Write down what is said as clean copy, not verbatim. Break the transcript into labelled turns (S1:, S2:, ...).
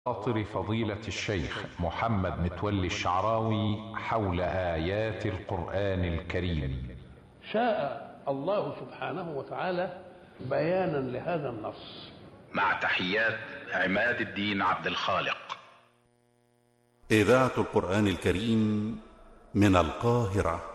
S1: خاطر فضيلة الشيخ محمد متولي الشعراوي حول آيات القرآن الكريم.
S2: شاء الله سبحانه وتعالى بيانا لهذا النص.
S3: مع تحيات عماد الدين عبد الخالق.
S4: إذاعة القرآن الكريم من القاهرة.